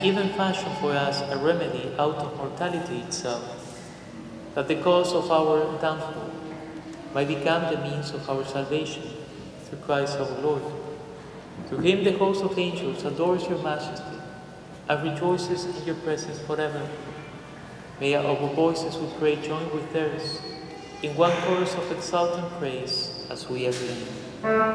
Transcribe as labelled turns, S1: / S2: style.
S1: even fashion for us a remedy out of mortality itself, that the cause of our downfall might become the means of our salvation through Christ our Lord. Through him the host of angels adores your majesty and rejoices in your presence forever. May our voices, we pray, join with theirs in one chorus of exultant praise as we acclaim.